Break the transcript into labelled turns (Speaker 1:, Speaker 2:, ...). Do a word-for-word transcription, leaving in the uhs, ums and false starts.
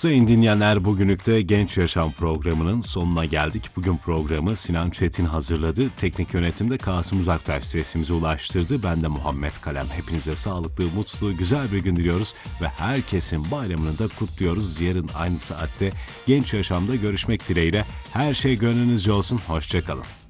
Speaker 1: Sayın dinleyenler, bugünlük de Genç Yaşam programının sonuna geldik. Bugün programı Sinan Çetin hazırladı. Teknik yönetimde Kasım Uzaktaş sesimize ulaştırdı. Ben de Muhammed Kalem. Hepinize sağlıklı, mutlu, güzel bir gün diliyoruz ve herkesin bayramını da kutluyoruz. Yarın aynı saatte Genç Yaşam'da görüşmek dileğiyle. Her şey gönlünüzce olsun. Hoşça kalın.